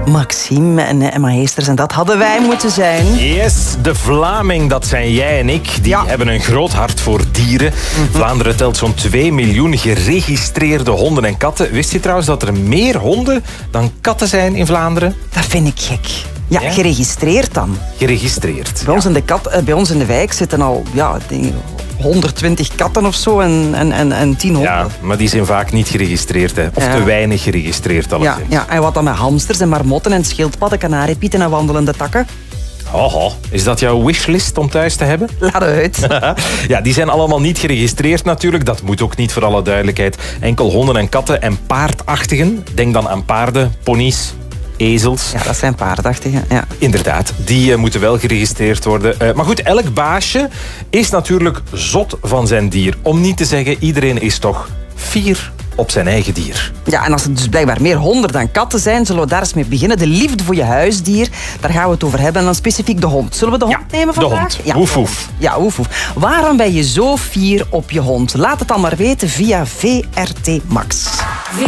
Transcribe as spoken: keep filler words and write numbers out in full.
Maxime en Emma Heesters, en dat hadden wij moeten zijn. Yes, de Vlaming, dat zijn jij en ik. Die ja. hebben een groot hart voor dieren. Mm-hmm. Vlaanderen telt zo'n twee miljoen geregistreerde honden en katten. Wist je trouwens dat er meer honden dan katten zijn in Vlaanderen? Dat vind ik gek. Ja, ja? Geregistreerd dan. Geregistreerd. Bij, ja. ons in de kat, bij ons in de wijk zitten al ja, honderdtwintig katten of zo en, en, en, en tien honden. Ja, maar die zijn vaak niet geregistreerd. Hè. Of ja. te weinig geregistreerd alleszins. Ja, ja, en wat dan met hamsters en marmotten en schildpadden, kanariepieten en wandelende takken? Oh, is dat jouw wishlist om thuis te hebben? Laat uit. Ja, die zijn allemaal niet geregistreerd natuurlijk. Dat moet ook niet, voor alle duidelijkheid. Enkel honden en katten en paardachtigen. Denk dan aan paarden, ponies, ezels. Ja, dat zijn paardachtigen. Ja. Inderdaad, die uh, moeten wel geregistreerd worden. Uh, maar goed, elk baasje is natuurlijk zot van zijn dier. Om niet te zeggen, iedereen is toch fier op zijn eigen dier. Ja, en als er dus blijkbaar meer honden dan katten zijn, zullen we daar eens mee beginnen. De liefde voor je huisdier, daar gaan we het over hebben. En dan specifiek de hond. Zullen we de hond ja, nemen vandaag? de hond. Ja, woef, woef. Ja, woef, woef. Waarom ben je zo fier op je hond? Laat het dan maar weten via V R T Max.